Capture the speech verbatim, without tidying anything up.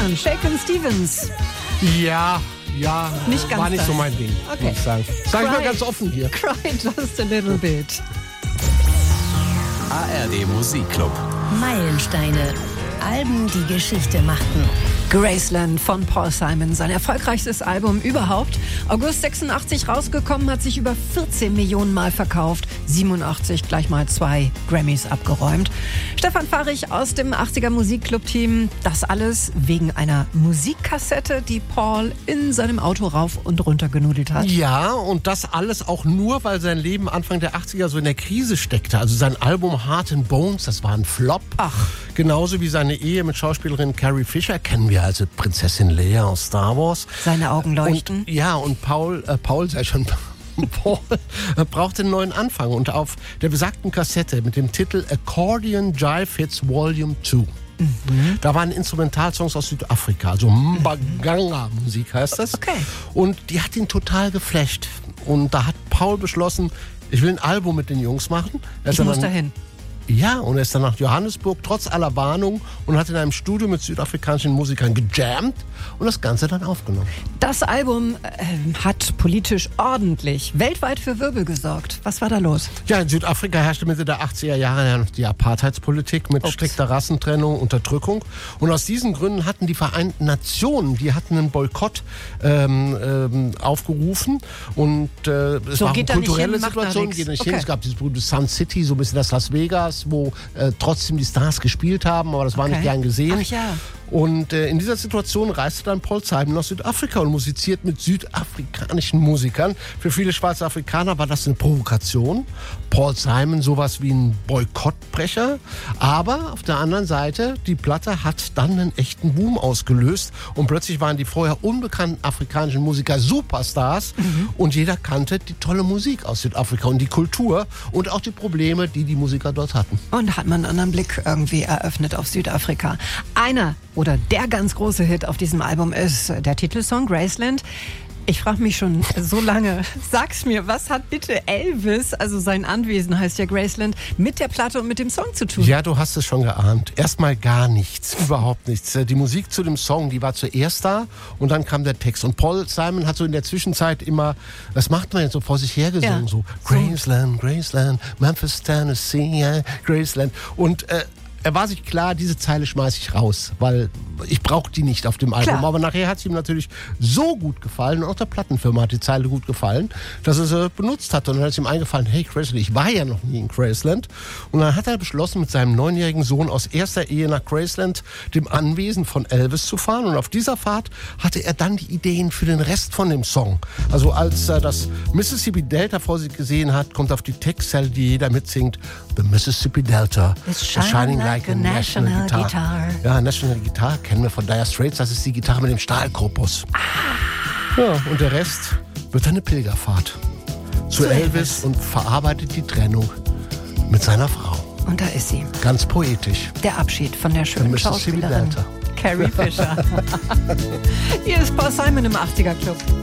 Christian, Shakin' Stevens. Ja, ja, Nicht ganz war nicht das. so mein Ding, Okay. muss ich sagen. Sag ich mal Cry. ganz offen hier. Cry just a little bit. A R D Musikclub. Meilensteine. Alben, die Geschichte machten. Graceland von Paul Simon, sein erfolgreichstes Album überhaupt. August sechsundachtzig rausgekommen, hat sich über vierzehn Millionen Mal verkauft. siebenundachtzig gleich mal zwei Grammys abgeräumt. Stefan Fahrig aus dem achtziger Musikclub-Team. Das alles wegen einer Musikkassette, die Paul in seinem Auto rauf und runter genudelt hat. Ja, und das alles auch nur, weil sein Leben Anfang der achtziger so in der Krise steckte. Also sein Album Heart and Bones, das war ein Flop. Ach. Genauso wie seine Ehe mit Schauspielerin Carrie Fisher, kennen wir also Prinzessin Leia aus Star Wars. Seine Augen leuchten. Und, ja, und Paul, äh, Paul sei schon... Paul brauchte einen neuen Anfang und auf der besagten Kassette mit dem Titel Accordion Jive Hits Volume zwei. Mhm. Da waren Instrumentalsongs aus Südafrika, also Mbaganga-Musik heißt das. Okay. Und die hat ihn total geflasht. Und da hat Paul beschlossen, ich will ein Album mit den Jungs machen. Er ist Ich dann muss an- dahin. Ja, und er ist dann nach Johannesburg, trotz aller Warnung, und hat in einem Studio mit südafrikanischen Musikern gejammt und das Ganze dann aufgenommen. Das Album äh, hat politisch ordentlich weltweit für Wirbel gesorgt. Was war da los? Ja, in Südafrika herrschte Mitte der achtziger Jahre ja noch die Apartheidspolitik mit Ups. strikter Rassentrennung, Unterdrückung. Und aus diesen Gründen hatten die Vereinten Nationen, die hatten einen Boykott ähm, ähm, aufgerufen. Und äh, es So, war geht eine da nicht kulturelle hin, macht da Situation, nix. geht nicht Okay. hin. Es gab dieses berühmte Sun City, so ein bisschen das Las Vegas, wo äh, trotzdem die Stars gespielt haben, aber das war Okay. nicht gern gesehen. Ach ja. Und äh, in dieser Situation reiste dann Paul Simon nach Südafrika und musiziert mit südafrikanischen Musikern. Für viele schwarze Afrikaner war das eine Provokation. Paul Simon sowas wie ein Boykottbrecher. Aber auf der anderen Seite, die Platte hat dann einen echten Boom ausgelöst. Und plötzlich waren die vorher unbekannten afrikanischen Musiker Superstars. Mhm. Und jeder kannte die tolle Musik aus Südafrika und die Kultur und auch die Probleme, die die Musiker dort hatten. Und hat man einen anderen Blick irgendwie eröffnet auf Südafrika. Einer oder der ganz große Hit auf diesem Album ist der Titelsong Graceland. Ich frage mich schon so lange, sag's mir, was hat bitte Elvis, also sein Anwesen heißt ja Graceland, mit der Platte und mit dem Song zu tun? Ja, du hast es schon geahnt. Erstmal gar nichts, überhaupt nichts. Die Musik zu dem Song, die war zuerst da und dann kam der Text. Und Paul Simon hat so in der Zwischenzeit immer, was macht man jetzt so vor sich hergesungen, Ja. so Graceland, Graceland, Memphis, Tennessee, yeah, Graceland. Und äh, er war sich klar, diese Zeile schmeiße ich raus, weil ich brauche die nicht auf dem Album. Klar. Aber nachher hat es ihm natürlich so gut gefallen und auch der Plattenfirma hat die Zeile gut gefallen, dass er sie benutzt hat. Und dann ist ihm eingefallen, hey Graceland, ich war ja noch nie in Graceland. Und dann hat er beschlossen, mit seinem neunjährigen Sohn aus erster Ehe nach Graceland, dem Anwesen von Elvis, zu fahren. Und auf dieser Fahrt hatte er dann die Ideen für den Rest von dem Song. Also als er das Mississippi Delta vor sich gesehen hat, kommt auf die Textzeile, die jeder mitsingt, The Mississippi Delta It's shining like a national guitar. Ja, National Guitar kennen wir von Dire Straits. Das ist die Gitarre mit dem Stahlkorpus. Ja, und der Rest wird eine Pilgerfahrt zu, Zu Elvis, Elvis. und verarbeitet die Trennung mit seiner Frau. Und da ist sie, Ganz poetisch. der Abschied von der schönen Mississippi Schauspielerin Delta. Carrie Fisher. Hier ist Paul Simon im achtziger Club.